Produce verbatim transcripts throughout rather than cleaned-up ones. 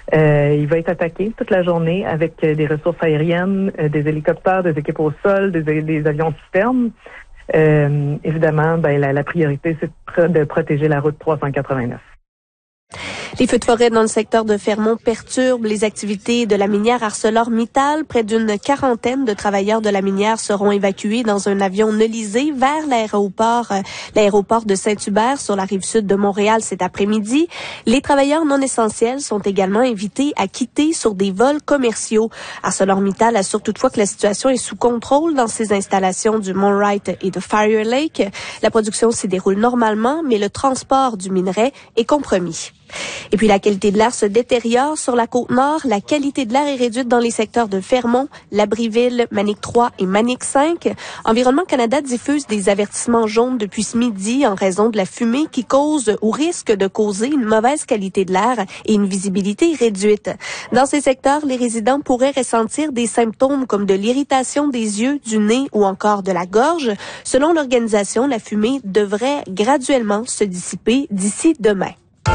Euh, il va être attaqué toute la journée avec euh, des ressources aériennes, euh, des hélicoptères, des équipes au sol, des, des avions citernes. Euh, évidemment, ben, la, la priorité, c'est de, de protéger la route trois cent quatre-vingt-neuf. Les feux de forêt dans le secteur de Fermont perturbent les activités de la minière ArcelorMittal. Près d'une quarantaine de travailleurs de la minière seront évacués dans un avion nolisé vers l'aéroport, euh, l'aéroport de Saint-Hubert sur la rive sud de Montréal cet après-midi. Les travailleurs non essentiels sont également invités à quitter sur des vols commerciaux. ArcelorMittal assure toutefois que la situation est sous contrôle dans ses installations du Mont Wright et de Fire Lake. La production s'y déroule normalement, mais le transport du minerai est compromis. Et puis la qualité de l'air se détériore sur la Côte-Nord. La qualité de l'air est réduite dans les secteurs de Fermont, Labréville, Manic trois et Manic cinq. Environnement Canada diffuse des avertissements jaunes depuis ce midi en raison de la fumée qui cause ou risque de causer une mauvaise qualité de l'air et une visibilité réduite. Dans ces secteurs, les résidents pourraient ressentir des symptômes comme de l'irritation des yeux, du nez ou encore de la gorge. Selon l'organisation, la fumée devrait graduellement se dissiper d'ici demain.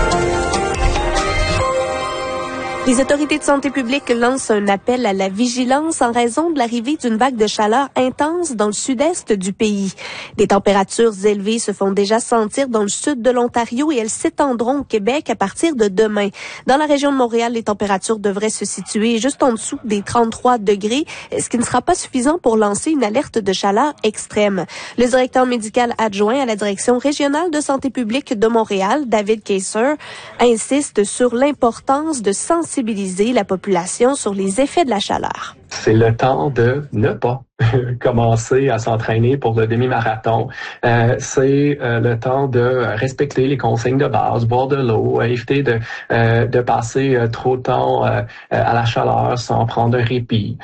Les autorités de santé publique lancent un appel à la vigilance en raison de l'arrivée d'une vague de chaleur intense dans le sud-est du pays. Des températures élevées se font déjà sentir dans le sud de l'Ontario et elles s'étendront au Québec à partir de demain. Dans la région de Montréal, les températures devraient se situer juste en dessous des trente-trois degrés, ce qui ne sera pas suffisant pour lancer une alerte de chaleur extrême. Le directeur médical adjoint à la direction régionale de santé publique de Montréal, David Kayser, insiste sur l'importance de sensibiliser la population sur les effets de la chaleur. C'est le temps de ne pas commencer à s'entraîner pour le demi-marathon. Euh, c'est euh, le temps de respecter les consignes de base, boire de l'eau, éviter de, euh, de passer euh, trop de temps euh, à la chaleur sans prendre un répit.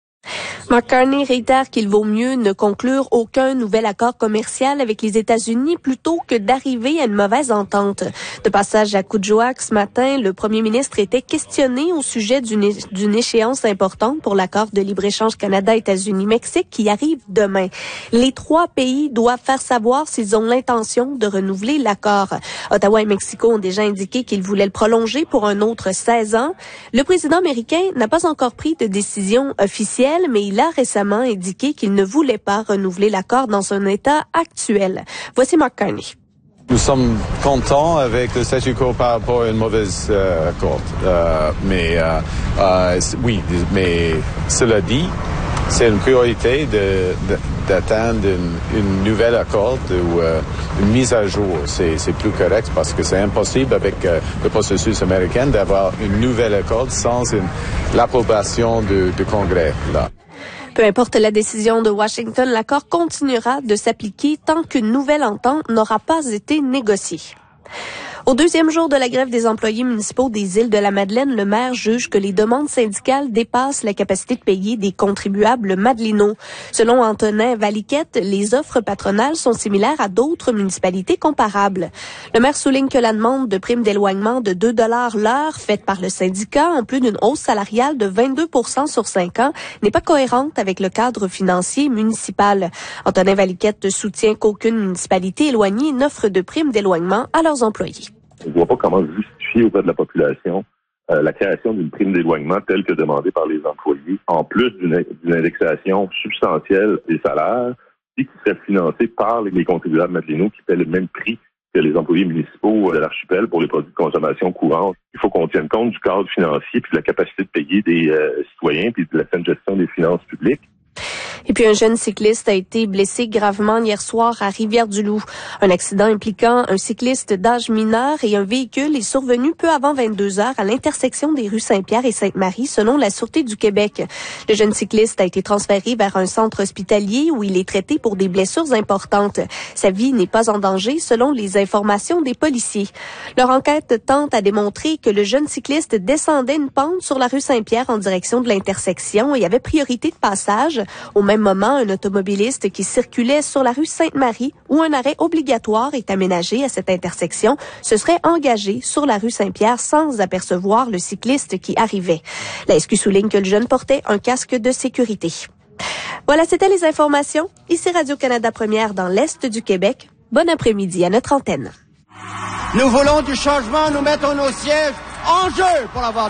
Mark Carney réitère qu'il vaut mieux ne conclure aucun nouvel accord commercial avec les États-Unis plutôt que d'arriver à une mauvaise entente. De passage à Coudjoac ce matin, le premier ministre était questionné au sujet d'une, é- d'une échéance importante pour l'accord de libre-échange Canada-États-Unis-Mexique qui arrive demain. Les trois pays doivent faire savoir s'ils ont l'intention de renouveler l'accord. Ottawa et Mexico ont déjà indiqué qu'ils voulaient le prolonger pour un autre seize ans. Le président américain n'a pas encore pris de décision officielle, mais il a récemment indiqué qu'il ne voulait pas renouveler l'accord dans son état actuel. Voici Mark Carney. Nous sommes contents avec le statu quo par rapport à une mauvaise euh, accord. Euh, mais euh, euh, oui, mais cela dit, c'est une priorité de, de, d'atteindre une, une nouvelle accord ou euh, une mise à jour. C'est, c'est plus correct parce que c'est impossible avec euh, le processus américain d'avoir une nouvelle accord sans une, l'approbation du, du Congrès. Là. Peu importe la décision de Washington, l'accord continuera de s'appliquer tant qu'une nouvelle entente n'aura pas été négociée. Au deuxième jour de la grève des employés municipaux des îles de la Madeleine, le maire juge que les demandes syndicales dépassent la capacité de payer des contribuables madelinots. Selon Antonin Valiquette, les offres patronales sont similaires à d'autres municipalités comparables. Le maire souligne que la demande de prime d'éloignement de deux dollars l'heure faite par le syndicat, en plus d'une hausse salariale de vingt-deux pour cent sur cinq ans, n'est pas cohérente avec le cadre financier municipal. Antonin Valiquette soutient qu'aucune municipalité éloignée n'offre de prime d'éloignement à leurs employés. On ne voit pas comment justifier auprès de la population euh, la création d'une prime d'éloignement telle que demandée par les employés, en plus d'une, d'une indexation substantielle des salaires et qui serait financée par les contribuables madelinots qui paient le même prix que les employés municipaux de l'archipel pour les produits de consommation courante. Il faut qu'on tienne compte du cadre financier puis de la capacité de payer des euh, citoyens puis de la saine gestion des finances publiques. Et puis un jeune cycliste a été blessé gravement hier soir à Rivière-du-Loup. Un accident impliquant un cycliste d'âge mineur et un véhicule est survenu peu avant vingt-deux heures à l'intersection des rues Saint-Pierre et Sainte-Marie, selon la Sûreté du Québec. Le jeune cycliste a été transféré vers un centre hospitalier où il est traité pour des blessures importantes. Sa vie n'est pas en danger, selon les informations des policiers. Leur enquête tente à démontrer que le jeune cycliste descendait une pente sur la rue Saint-Pierre en direction de l'intersection et avait priorité de passage. Au même moment, un automobiliste qui circulait sur la rue Sainte-Marie, où un arrêt obligatoire est aménagé à cette intersection, se serait engagé sur la rue Saint-Pierre sans apercevoir le cycliste qui arrivait. La S Q souligne que le jeune portait un casque de sécurité. Voilà, c'était les informations. Ici Radio-Canada Première dans l'Est du Québec. Bon après-midi à notre antenne. Nous voulons du changement, nous mettons nos sièges en jeu pour l'avoir.